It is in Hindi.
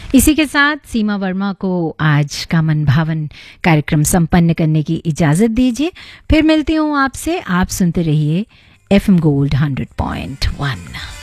इसी के साथ सीमा वर्मा को आज का मन भावन कार्यक्रम संपन्न करने की इजाजत दीजिए। फिर मिलती हूँ आपसे। आप सुनते रहिए FM गोल्ड 100.1।